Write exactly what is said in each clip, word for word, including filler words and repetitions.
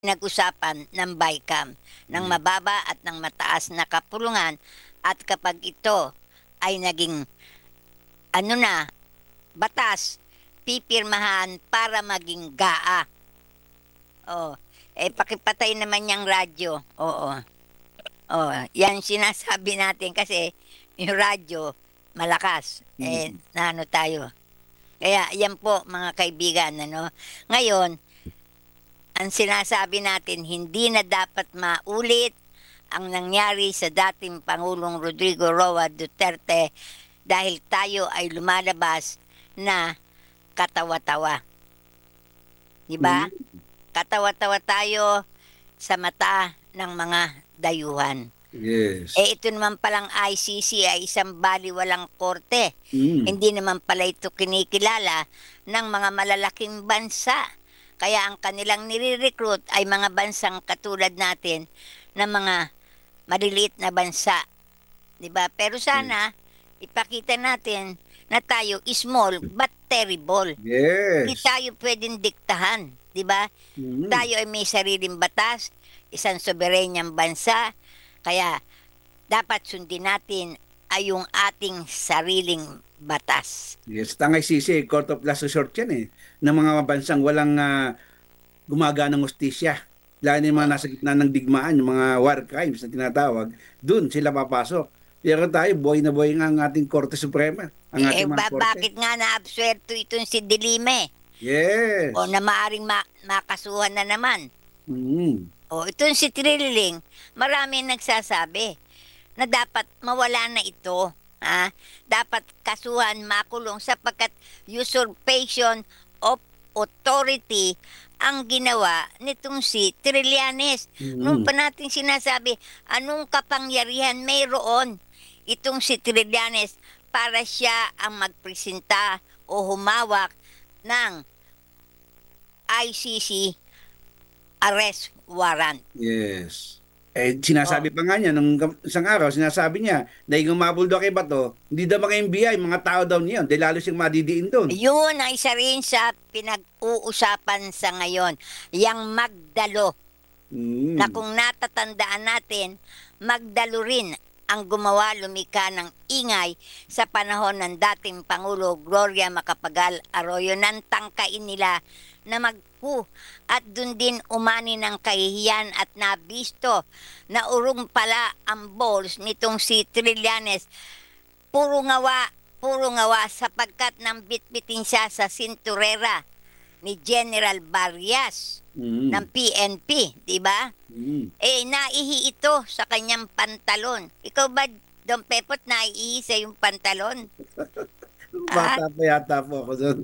Pinag-usapan ng BICAM ng Hmm. mababa at ng mataas na kapulungan at kapag ito ay naging ano na, batas, pipirmahan para maging G A A. Oh, eh pakipatay naman yang radyo. Oo. Oh, yan sinasabi natin kasi yung radyo malakas. Eh, Mm. naano tayo. Kaya yan po mga kaibigan, ano. Ngayon, ang sinasabi natin, hindi na dapat maulit ang nangyari sa dating Pangulong Rodrigo Roa Duterte dahil tayo ay lumalabas na katawa-tawa. 'Di ba? Hmm. Katawa-tawa tayo sa mata ng mga dayuhan. Yes. Eh, ito naman palang I C C ay isang balewalang korte. Hmm. Hindi naman pala ito kinikilala ng mga malalaking bansa. Kaya ang kanilang nire-recruit ay mga bansang katulad natin na mga maliliit na bansa, 'di ba? Pero Yes. sana ipakita natin na tayo small but terrible. Hindi Yes. tayo puwedeng diktahan, 'di ba? Mm. Tayo ay may sariling batas, isang soberenyang bansa, kaya dapat sundin natin ay yung ating sariling batas. Yes, tangay sisi, court of last resort yan, eh, ng mga bansang walang, ah, gumaganang hustisya. Lalo na yung mga Oo. nasa gitna ng digmaan, yung mga war crimes na tinatawag, dun sila papasok. Pero tayo, buhay na buhay nga ang ating Korte Suprema, ang Eh, ating mga ba korte. bakit nga naabsuelto itong si De Lima, eh, o Yes. na maaaring ma makasuhan na naman. Mm. O itong si Trilling, maraming nagsasabi na dapat mawala na ito, ah. Dapat kasuhan, makulong sapagkat usurpation of authority ang ginawa nitong si Trillanes. Noon Mm. pa natin sinasabi, anong kapangyarihan mayroon itong si Trillanes para siya ang magpresenta o humawak ng I C C arrest warrant. Yes. Eh, Oh. sinasabi pa nga niya nung gam isang araw, sinasabi niya na yung umabol daw kay Bato, hindi daw mga M B I, mga tao daw niya yun, dahil lalo siyang madidiin dun. Yun ang isa rin sa pinag-uusapan sa ngayon, yang Magdalo, na Hmm. kung natatandaan natin, Magdalo rin ang gumawa lumika ng ingay sa panahon ng dating Pangulo Gloria Macapagal Arroyo nang tangkain nila na mag-coup at dun din umani ng kahihiyan at nabisto na urong pala ang balls nitong si Trillanes. Puro ngawa, puro ngawa sapagkat nang bitbitin siya sa sinturera ni General Barrias ng Mm. P N P, 'di ba? Mm. Eh, naihi ito sa kanyang pantalon. Ikaw ba, Don Pepot, naiihi sa iyong pantalon? Ah? Bata pa yata po ako dun.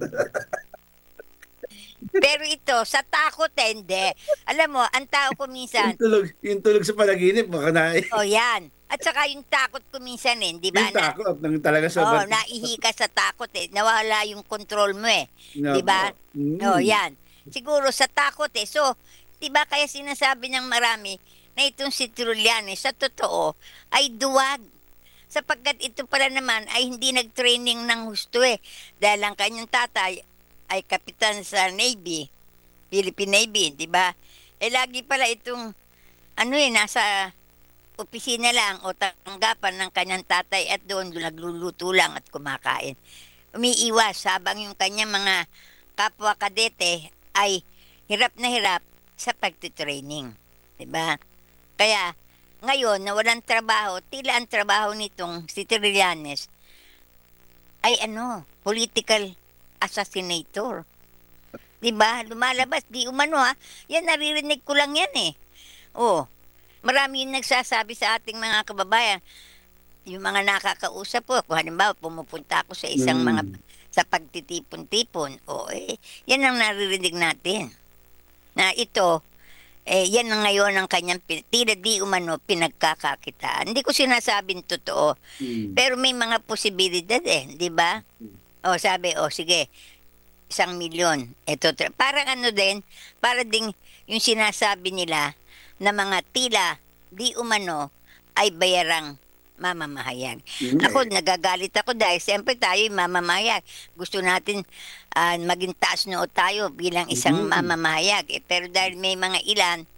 Pero ito, sa takot eh, hindi. Alam mo, ang tao ko Yung minsan, tulog yung tulog sa panaginip baka na oh yan. At saka yung takot ko minsan eh, di ba? yung Na, takot ng talagang oh, sobrang naihi ka sa takot eh. Nawala yung control mo eh. Di ba? opo. Oh, Mm. yan. Siguro sa takot eh. So, di ba kaya sinasabi ng marami na itong si Trillanes sa totoo ay duwag. Sapagkat ito pala naman ay hindi nag-training ng husto eh. Dahil ang kanyang tatay ay kapitan sa Navy, Philippine Navy, di ba? Eh lagi pala itong ano eh, nasa opisina lang o tanggapan ng kanyang tatay at doon nagluluto lang at kumakain. Umiiwas habang yung kanyang mga kapwa kadete ay hirap na hirap sa pagtitraining. 'Di ba? Kaya ngayon na walang trabaho, tila ang trabaho nitong si Trillanes ay ano, political assassinator. 'Di ba? Lumalabas, di umano ha. Yan naririnig ko lang yan eh. Oh, marami yung nagsasabi sa ating mga kababayan, yung mga nakakausap ko, kung halimbawa pumupunta ako sa isang mga Mm. sa pagtitipon-tipon, o eh, yan ang naririnig natin. Na ito, eh, yan ang ngayon ang kanyang pin- tila di umano pinagkakakitaan. Hindi ko sinasabing totoo, Mm. pero may mga posibilidad eh, di ba? O sabi, o sige, isang milyon. Ito, tra- parang ano din, para ding yung sinasabi nila na mga tila di umano ay bayarang mamamahayag. Yun nga Ako, eh. nagagalit ako dahil siyempre tayo yung mamamahayag. Gusto natin ah, maging taas noo tayo bilang isang Mm. mamamahayag. Eh, pero dahil may mga ilan